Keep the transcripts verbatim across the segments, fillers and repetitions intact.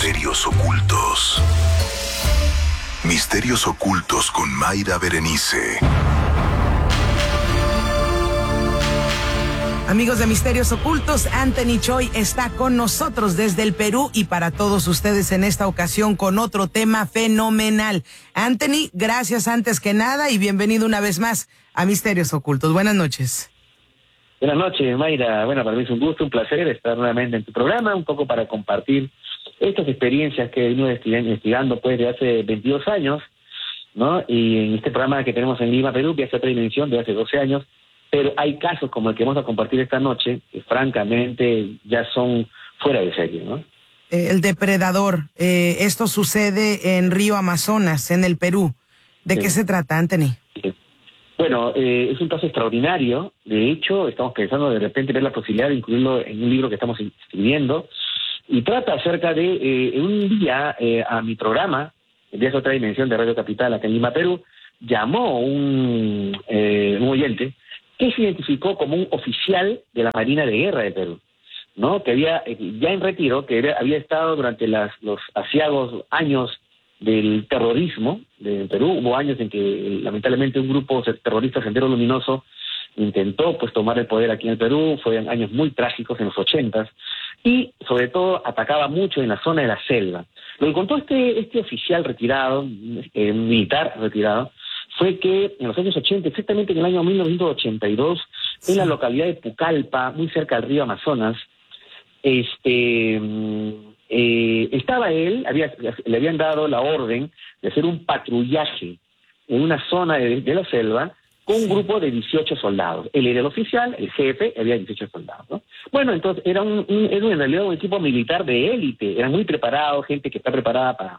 Misterios ocultos. Misterios ocultos con Mayra Berenice. Amigos de Misterios Ocultos, Anthony Choi está con nosotros desde el Perú y para todos ustedes en esta ocasión con otro tema fenomenal. Anthony, gracias antes que nada y bienvenido una vez más a Misterios Ocultos. Buenas noches. Buenas noches, Mayra. Bueno, para mí es un gusto, un placer estar nuevamente en tu programa, un poco para compartir estas experiencias que he venido investigando pues de hace veintidós años, ¿no? Y en este programa que tenemos en Lima, Perú, que hace otra dimensión de hace doce años, pero hay casos como el que vamos a compartir esta noche que francamente ya son fuera de serie, ¿no? Eh, el depredador, eh, esto sucede en Río Amazonas, en el Perú. ¿De sí. qué se trata, Anthony? Sí. Bueno, eh, es un caso extraordinario. De hecho, estamos pensando de repente ver la posibilidad de incluirlo en un libro que estamos escribiendo. Y trata acerca de eh, un día eh, a mi programa, el día de otra dimensión de Radio Capital, acá en Lima, Perú, llamó un, eh, un oyente que se identificó como un oficial de la Marina de Guerra de Perú, ¿no? Que había, ya en retiro, que era, había estado durante las, los aciagos años del terrorismo de Perú. Hubo años en que lamentablemente un grupo terrorista, Sendero Luminoso, intentó pues tomar el poder aquí en el Perú. Fueron años muy trágicos en los ochentas y sobre todo atacaba mucho en la zona de la selva. Lo que contó este, este oficial retirado, eh, militar retirado, fue que en los años ochenta, exactamente en el año mil novecientos ochenta y dos, sí. en la localidad de Pucallpa, muy cerca del río Amazonas, este eh, estaba él, había, le habían dado la orden de hacer un patrullaje en una zona de, de la selva con un grupo de dieciocho soldados. Él era el oficial, el jefe, había dieciocho soldados, ¿no? Bueno, entonces era, un, un, era en realidad un equipo militar de élite, eran muy preparados, gente que está preparada para,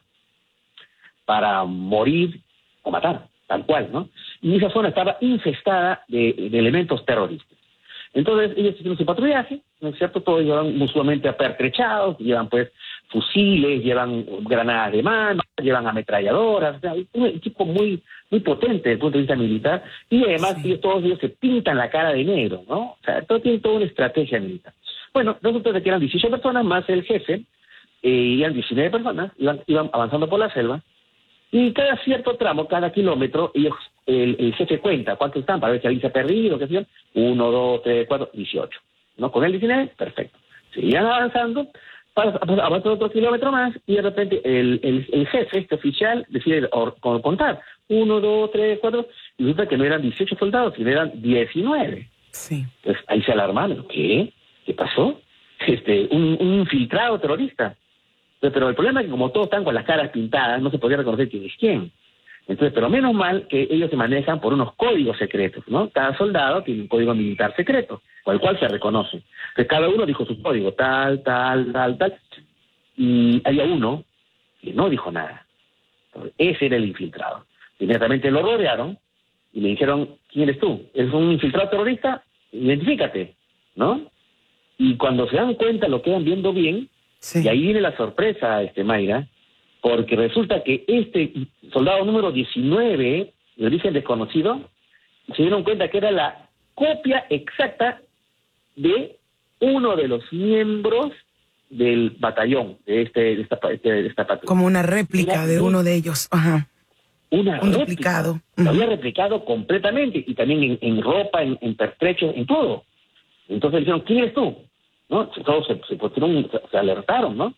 para morir o matar, tal cual, ¿no? Y esa zona estaba infestada de, de elementos terroristas. Entonces ellos hicieron su patrullaje, ¿no es cierto? Todos llevan usualmente apertrechados, llevan pues fusiles, llevan granadas de mano, llevan ametralladoras, o sea, un equipo muy muy potente desde el punto de vista militar, y además sí. ellos, todos ellos se pintan la cara de negro, ¿no? O sea, todo tiene toda una estrategia militar. Bueno, resulta que eran dieciocho personas más el jefe, eh, y eran diecinueve personas, iban, iban avanzando por la selva, y cada cierto tramo, cada kilómetro, ellos, el, el jefe cuenta cuántos están para ver si alguien se ha perdido, qué sé yo, uno, dos, tres, cuatro, dieciocho, ¿no? Con el diecinueve, perfecto. Seguían avanzando, avanzan otro kilómetro más, y de repente el, el, el jefe, este oficial, decide or, contar, uno, dos, tres, cuatro, y resulta que no eran dieciocho soldados, sino eran diecinueve. Sí. Pues ahí se alarmaron. ¿Qué? ¿Qué pasó? Este, un, un infiltrado terrorista. Pero el problema es que como todos están con las caras pintadas, no se podía reconocer quién es quién. Entonces, pero menos mal que ellos se manejan por unos códigos secretos, ¿no? Cada soldado tiene un código militar secreto, con el cual se reconoce. Entonces, cada uno dijo su código, tal, tal, tal, tal. Y había uno que no dijo nada. Entonces, ese era el infiltrado. Inmediatamente lo rodearon y le dijeron, ¿quién eres tú? ¿Eres un infiltrado terrorista? Identifícate, ¿no? Y cuando se dan cuenta, lo quedan viendo bien. Sí. Y ahí viene la sorpresa, este Mayra, porque resulta que este soldado número diecinueve, de origen desconocido, se dieron cuenta que era la copia exacta de uno de los miembros del batallón, de, este, de, esta, de esta patrulla. Como una réplica era, de uno de ellos. Ajá. Una Un réplica. duplicado. Lo Uh-huh. había replicado completamente, y también en, en ropa, en, en pertrechos, en todo. Entonces le dijeron, ¿quién eres tú? ¿No? Todos se, se, pusieron, se alertaron, ¿no?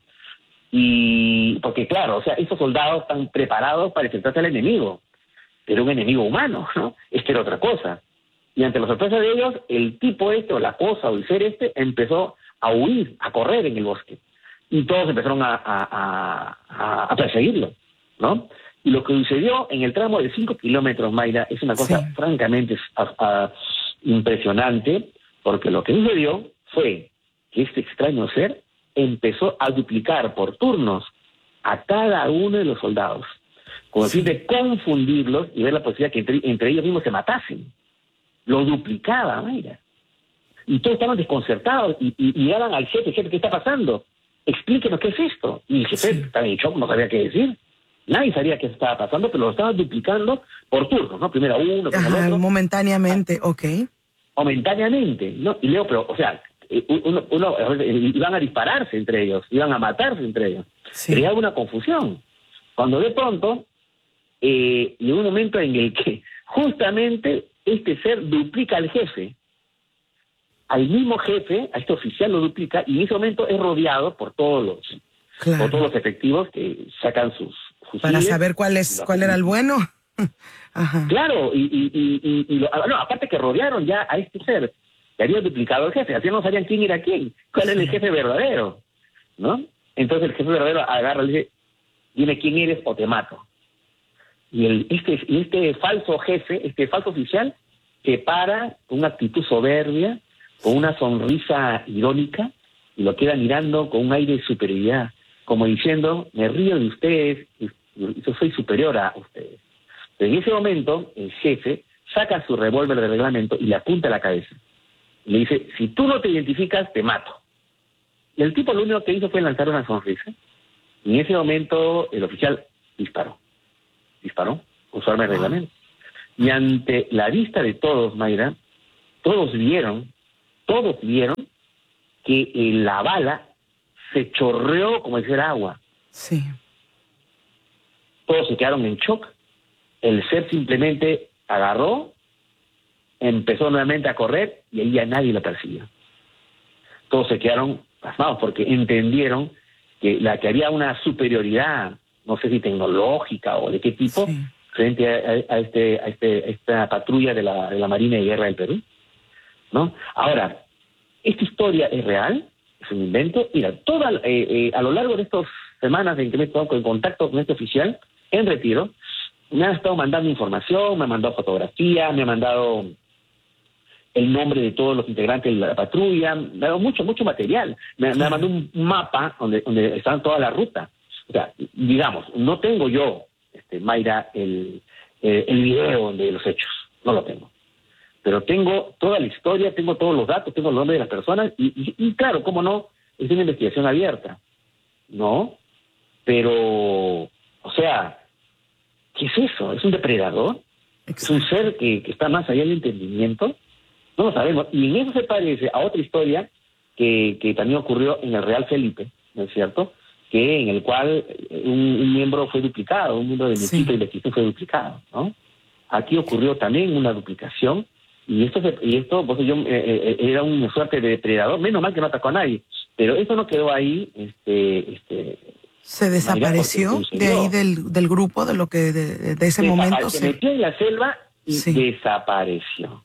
Y porque claro, o sea, estos soldados están preparados para enfrentarse al enemigo, pero un enemigo humano, ¿no? Este era otra cosa. Y ante la sorpresa de ellos, el tipo este, o la cosa, o el ser este, empezó a huir, a correr en el bosque. Y todos empezaron a, a, a, a perseguirlo, ¿no? Y lo que sucedió en el tramo de cinco kilómetros, Mayra, es una cosa sí. francamente a, a, impresionante, porque lo que sucedió fue que este extraño ser empezó a duplicar por turnos a cada uno de los soldados, con el fin de confundirlos y ver la posibilidad que entre, entre ellos mismos se matasen. Lo duplicaba, Mayra. Y todos estaban desconcertados y, y, y llegaban al jefe, jefe, ¿qué está pasando? Explíquenos qué es esto. Y el jefe sí. estaba en shock, no sabía qué decir. Nadie sabía qué estaba pasando, pero lo estaban duplicando por turnos, ¿no? Primero uno, primero Ajá, otro. momentáneamente, ok. Momentáneamente, ¿no? Y leo, pero, o sea, uno, uno, iban a dispararse entre ellos, iban a matarse entre ellos. Sí. Creaba una confusión. Cuando de pronto, eh, llegó un momento en el que justamente este ser duplica al jefe, al mismo jefe, a este oficial lo duplica, y en ese momento es rodeado por todos los, Claro. por todos los efectivos que sacan sus fusiles. Para saber cuál es cuál era el bueno. Ajá. Claro, y, y, y, y, y lo, no, aparte que rodearon ya a este ser, que había duplicado al jefe, así no sabían quién era quién, cuál era el jefe verdadero, ¿no? Entonces el jefe verdadero agarra y dice, dime quién eres o te mato. Y el, este, y este falso jefe, este falso oficial, se para con una actitud soberbia, con una sonrisa irónica, y lo queda mirando con un aire de superioridad, como diciendo, me río de ustedes, y yo soy superior a ustedes. Pero en ese momento, el jefe saca su revólver de reglamento y le apunta a la cabeza. Y le dice, si tú no te identificas, te mato. Y el tipo lo único que hizo fue lanzar una sonrisa. Y en ese momento, el oficial disparó. Disparó con su arma de reglamento. Y ante la vista de todos, Mayra, todos vieron, todos vieron que eh, la bala se chorreó como si fuera agua. Sí. Todos se quedaron en shock. El ser simplemente agarró, empezó nuevamente a correr y ahí ya nadie lo persiguió. Todos se quedaron pasmados porque entendieron que la que había una superioridad, no sé si tecnológica o de qué tipo, Sí. frente a, a, este, a, este, a esta patrulla de la, de la Marina de Guerra del Perú, ¿no? Ahora, ¿esta historia es real? ¿Es un invento? Mira, toda, eh, eh, a lo largo de estas semanas en que me he estado en contacto con este oficial, en retiro, me han estado mandando información, me han mandado fotografía, me han mandado el nombre de todos los integrantes de la patrulla, me ha dado mucho, mucho material. Me, me ha mandado un mapa donde, donde están toda la ruta. O sea, digamos, no tengo yo, este, Mayra, el, eh, el video de los hechos, no lo tengo. Pero tengo toda la historia, tengo todos los datos, tengo el nombre de las personas, y, y, y claro, cómo no, es una investigación abierta, ¿no? Pero, o sea, ¿qué es eso? ¿Es un depredador? Exacto. ¿Es un ser que, que está más allá del entendimiento? No lo sabemos. Y en eso se parece a otra historia que, que también ocurrió en el Real Felipe, ¿no es cierto? Que en el cual un, un miembro fue duplicado, un miembro de mi Sí. equipo de investigación fue duplicado, ¿no? Aquí ocurrió también una duplicación, y esto, se, y esto pues yo eh, eh, era una suerte de depredador, menos mal que no atacó a nadie, pero eso no quedó ahí, este... este Se desapareció Mayra, porque de ahí del, del grupo, de lo que de, de ese se, momento. se Se... metió en la selva y Sí. desapareció.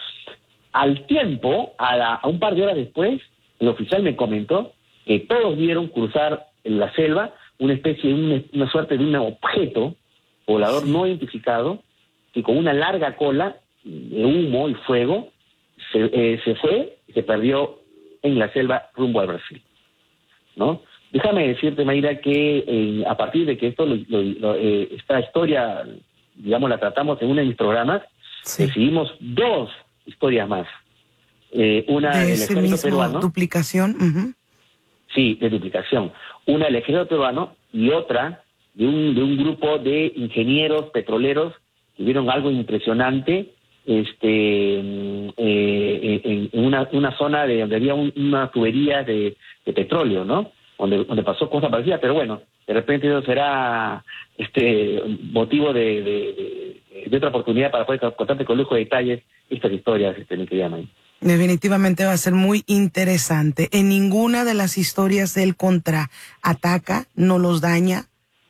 Al tiempo, a, la, a un par de horas después, el oficial me comentó que todos vieron cruzar en la selva una especie, una, una suerte de un objeto volador Sí. no identificado, que con una larga cola de humo y fuego se, eh, se fue y se perdió en la selva rumbo al Brasil, ¿no? Déjame decirte, Mayra, que eh, a partir de que esto lo, lo, lo, eh, esta historia, digamos, la tratamos en uno de mis programas, Sí. recibimos dos historias más. Eh, una De del ese ejército mismo peruano, duplicación. Ujú. sí, de duplicación. Una del ejército peruano y otra de un, de un grupo de ingenieros petroleros que vieron algo impresionante este eh, en, en una, una zona de donde había un, una tubería de, de petróleo, ¿no? Donde, donde pasó cosas parecidas, pero bueno, de repente eso será este motivo de, de, de, de otra oportunidad para poder contarte con lujo de detalles estas historias, este, mi querida May. Definitivamente va a ser muy interesante. En ninguna de las historias él contraataca, no los daña,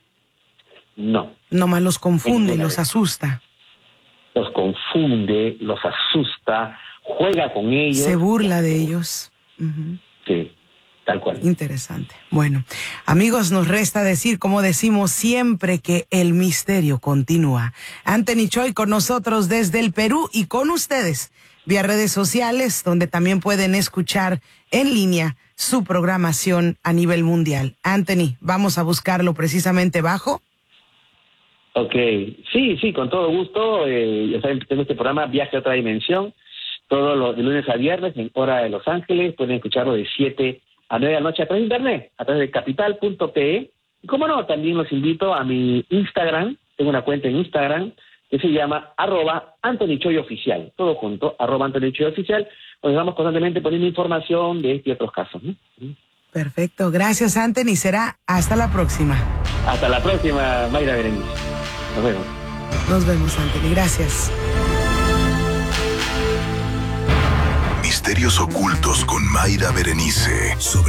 No. nomás los confunde, Ninguna los vez. asusta, Los confunde, los asusta, juega con ellos. se burla de ellos. Ujú. Sí, tal cual. Interesante. Bueno, amigos, nos resta decir, como decimos siempre, que el misterio continúa. Anthony Choi con nosotros desde el Perú y con ustedes vía redes sociales, donde también pueden escuchar en línea su programación a nivel mundial. Anthony, vamos a buscarlo precisamente bajo. Ok, sí, sí, con todo gusto. Eh, ya saben, tengo este programa Viaje a otra dimensión, todos los de lunes a viernes en hora de Los Ángeles. Pueden escucharlo de siete a nueve de la noche a través de internet, a través de capital punto pe. Y como no, también los invito a mi Instagram. Tengo una cuenta en Instagram que se llama arroba Anthony Choi Oficial, todo junto, arroba Anthony Choi Oficial, donde vamos constantemente poniendo información de este y otros casos, ¿no? Perfecto, gracias Anthony, será hasta la próxima. Hasta la próxima, Mayra Berenice. Nos vemos. Nos vemos, Anthony, gracias. Misterios ocultos con Mayra Berenice. Sobre